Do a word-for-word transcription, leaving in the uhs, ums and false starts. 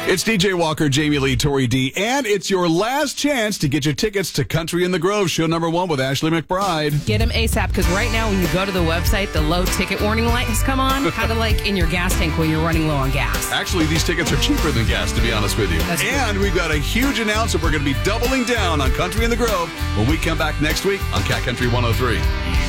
It's D J Walker, Jamie Lee, Tori D, and it's your last chance to get your tickets to Country in the Grove, show number one with Ashley McBride. Get them ASAP, because right now when you go to the website, the low ticket warning light has come on, kind of like in your gas tank when you're running low on gas. Actually, these tickets are cheaper than gas, to be honest with you. That's and we've got a huge announcement. We're going to be doubling down on Country in the Grove when we come back next week on Cat Country one oh three.